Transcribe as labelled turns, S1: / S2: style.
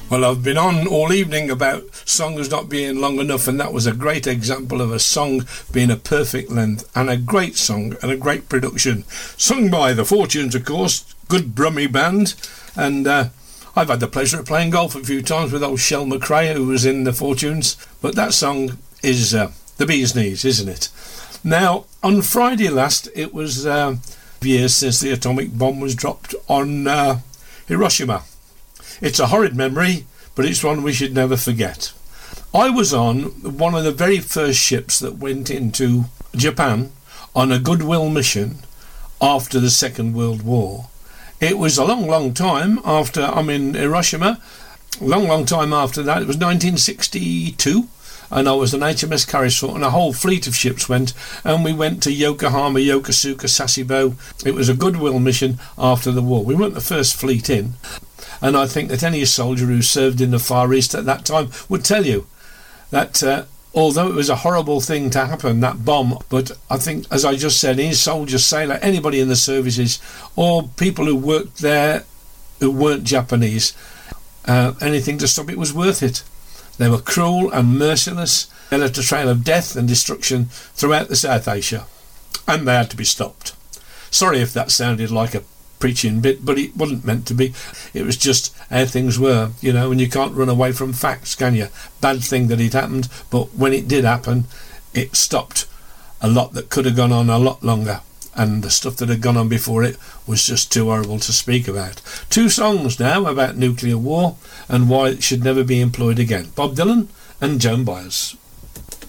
S1: Well, I've been on all evening about songs not being long enough, and that was a great example of a song being a perfect length, and a great song and a great production. Sung by the Fortunes, of course, good Brummie band, and I've had the pleasure of playing golf a few times with old Shell McRae, who was in the Fortunes, but that song is the bee's knees, isn't it? Now, on Friday last, it was years since the atomic bomb was dropped on Hiroshima. It's a horrid memory, but it's one we should never forget. I was on one of the very first ships that went into Japan on a goodwill mission after the Second World War. It was a long time after I'm in Hiroshima. Long time after that. It was 1962, and I was an HMS Carrisford, and a whole fleet of ships went, and we went to Yokohama, Yokosuka, Sasebo. It was a goodwill mission after the war. We weren't the first fleet in. And I think that any soldier who served in the Far East at that time would tell you that although it was a horrible thing to happen, that bomb, but I think, as I just said, any soldier, sailor, anybody in the services, or people who worked there who weren't Japanese, anything to stop it was worth it. They were cruel and merciless. They left a trail of death and destruction throughout the South Asia, and they had to be stopped. Sorry if that sounded like a preaching bit, but it wasn't meant to be. It was just how things were, you know, and you can't run away from facts, can you? Bad thing that it happened, but when it did happen, it stopped a lot that could have gone on a lot longer, and the stuff that had gone on before it was just too horrible to speak about. 2 songs now about nuclear war and why it should never be employed again. Bob Dylan and Joan Baez.